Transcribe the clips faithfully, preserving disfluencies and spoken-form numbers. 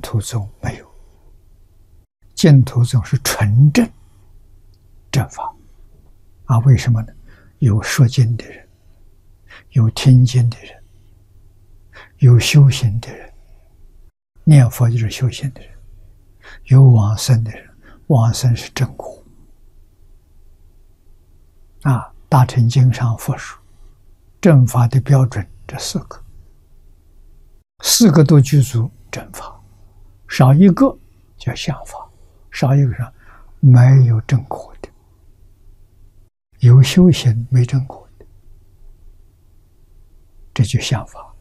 土宗没有，净土宗是纯正正法啊。为什么呢？有说经的人，有听经的人，有修行的人，念佛就是修行的人，有往生的人，往生是正果啊。大乘经上佛说正法的标准这四个，四个都具足正法，少一个叫相法，少一个上没有正果的，有修行没正果的，这就相法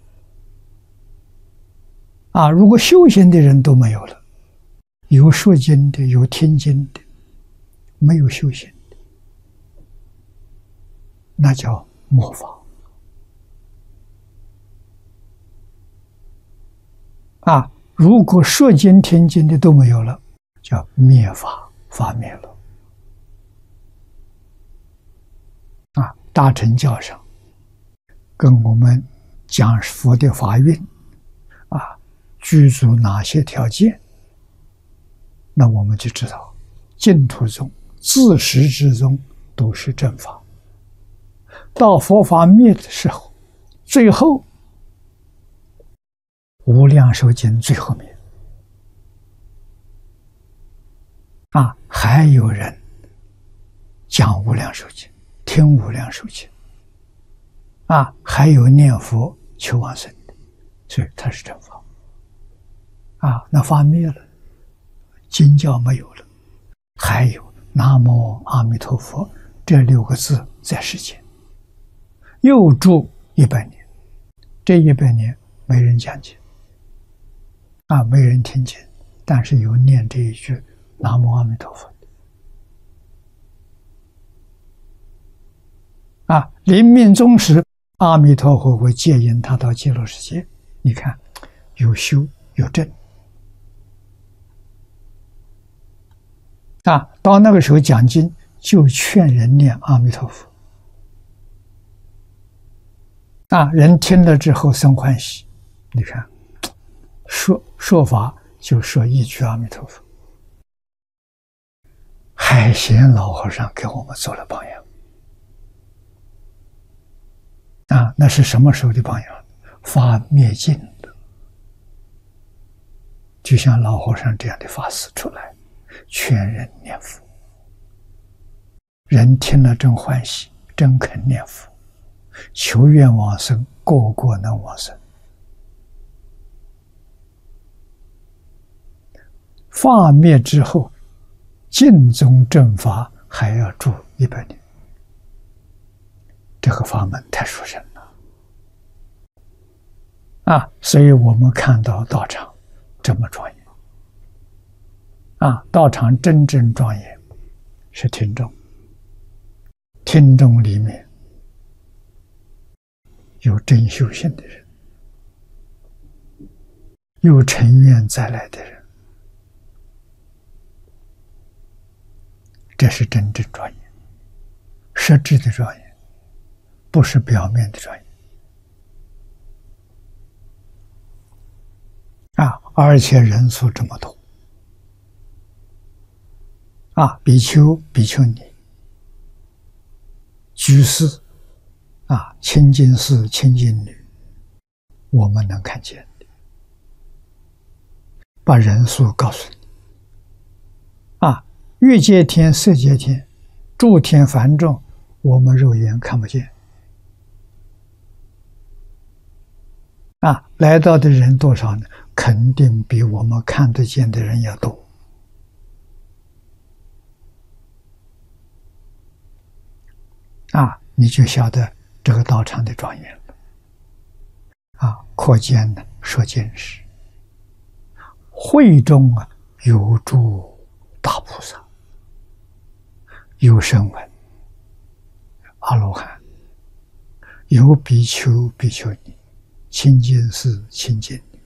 啊。如果修行的人都没有了，有说经的，有听经的，没有修行的，那叫末法啊。如果说经听经的都没有了，叫灭法，法灭了啊。大乘教上跟我们讲佛的法运啊，具足哪些条件，那我们就知道净土宗自始至终都是正法，到佛法灭的时候，最后无量寿经最后面啊，还有人讲无量寿经，听无量寿经啊，还有念佛求往生的，所以它是正法啊。那法灭了，经教没有了，还有南无阿弥陀佛这六个字在世间，又住一百年，这一百年没人讲经啊，没人听经，但是有念这一句南无阿弥陀佛啊，临命终时，阿弥陀佛会接引他到极乐世界。你看，有修有证啊，到那个时候讲经就劝人念阿弥陀佛啊，人听了之后生欢喜。你看，说说法就说一句阿弥陀佛。海贤老和尚给我们做了榜样啊，那是什么时候的榜样？法灭尽了，就像老和尚这样的法师出来劝人念佛，人听了真欢喜，真肯念佛，求愿往生，个个能往生。法灭之后，净宗正法还要住一百年，这个法门太殊胜了啊！所以我们看到道场这么庄严啊，道场真正庄严是听众，听众里面有真修行的人，有成愿再来的人，这是真正庄严，实质的庄严，不是表面的庄严啊！而且人数这么多啊，比丘、比丘尼、居士啊，清净士、清净女，我们能看见的，把人数告诉你啊。欲界天、色界天、诸天梵众，我们肉眼看不见啊。来到的人多少呢？肯定比我们看得见的人要多啊，你就晓得这个道场的庄严了啊！可见呢，说见识，会中啊有诸大菩萨，有声闻、阿罗汉，有比丘、比丘尼，清净士、清净女，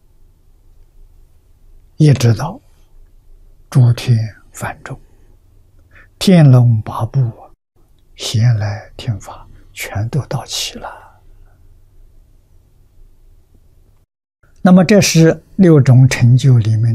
也知道诸天梵众、天龙八部闲来听法，全都到齐了。 那么这是六种成就里面